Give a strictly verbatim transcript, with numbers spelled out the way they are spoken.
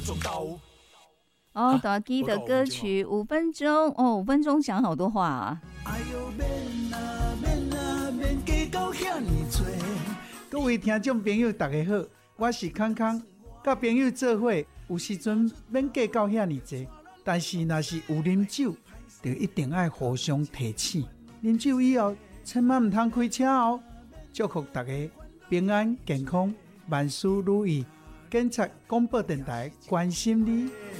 哦，大基的歌曲五分钟哦，五分钟讲好多话啊！ 哎呦，免啊免啊免计较遐尼多。各位听众朋友，大家好，我是康康，甲朋友做伙，有时阵免计较遐尼多，但是若是有啉酒，就一定要互相提醒。啉酒以后，千万唔通开车哦！祝福大家平安健康，万事如意。警察广播电台关心你。